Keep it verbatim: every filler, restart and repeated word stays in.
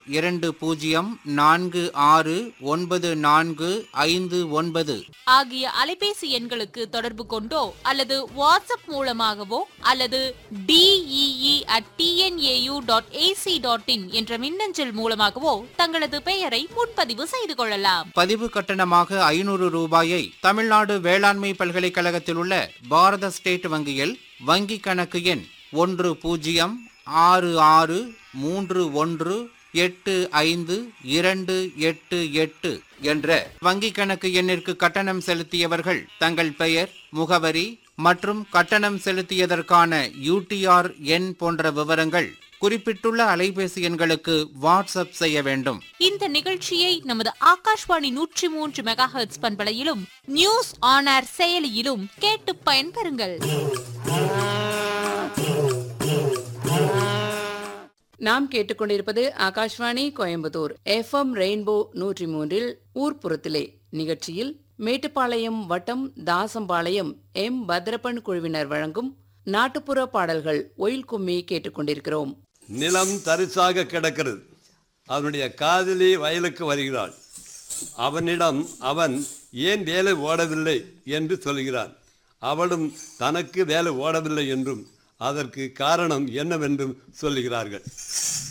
இரண்டு பூஜ்ஜியம் நான்கு ஆறு ஒன்பது நான்கு ஐந்து ஒன்பது ஆகிய அலைபேசி எண்களுக்கு தொடர்பு கொண்டோ அல்லது வாட்ஸ்அப் மூலமாகவோ அல்லது DEE at TNAU dot AC dot in என்ற மின்னஞ்சல் மூலமாகவோ தங்களது பெயரை முன்பதிவு செய்து கொள்ளலாம். பதிவு கட்டணமாக ஐநூறு ரூபாயை தமிழ்நாடு வேளாண்மை பல்கலைக்கழகத்தில் உள்ள பாரத ஸ்டேட் வங்கியில் வங்கி கணக்கு எண் ஒன்று பூஜ்ஜியம் ஆறு ஆறு மூன்று ஒன்று எட்டு ஐந்து இரண்டு எட்டு எட்டு என்ற வங்கி கணக்கு எண்ணிற்கு கட்டணம் செலுத்தியவர்கள் தங்கள் பெயர், முகவரி மற்றும் கட்டணம் செலுத்தியதற்கான யூடிஆர் எண் போன்ற விவரங்கள் குறிப்பிட்டுள்ள அலைபேசி எண்களுக்கு வாட்ஸ்அப் செய்ய வேண்டும். இந்த நிகழ்ச்சியை நமது ஆகாஷ்வாணி நூற்றி மூன்று mega hertz பண்பலையிலும் news on air செயலியிலும் கேட்டு பயன்பெறுங்கள். நாம் கேட்டுக்கொண்டிருப்பது ஆகாஷ்வாணி கோயம்புத்தூர் எஃப்எம் ரெயின்போ நூற்றி மூன்றில் ஊர்ப்புறத்திலே நிகழ்ச்சியில் மேட்டுப்பாளையம் வட்டம் தாசம்பாளையம் எம் பத்ரப்பன் குழுவினர் வழங்கும் நாட்டுப்புற பாடல்கள் ஒயில் கும்மி கேட்டுக்கொண்டிருக்கிறோம். நிலம் தரிசாக கிடக்கிறது. அவனுடைய காதலி வயலுக்கு வருகிறாள். அவனிடம் அவன் ஏன் வேலை ஓடவில்லை என்று சொல்கிறான். அவளும் தனக்கு வேலை ஓடவில்லை என்றும் அதற்கு காரணம் என்னவென்றும் சொல்லுகிறார்கள்.